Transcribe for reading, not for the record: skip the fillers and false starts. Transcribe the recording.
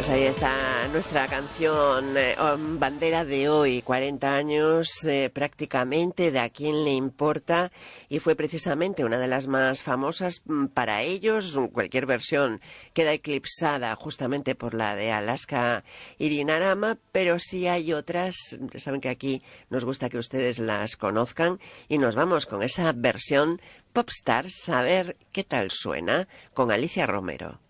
Pues ahí está nuestra canción bandera de hoy, 40 años prácticamente de A quién le importa, y fue precisamente una de las más famosas para ellos. Cualquier versión queda eclipsada justamente por la de Alaska y Dinarama, pero sí hay otras. Saben que aquí nos gusta que ustedes las conozcan y nos vamos con esa versión Popstars a ver qué tal suena con Alicia Romero.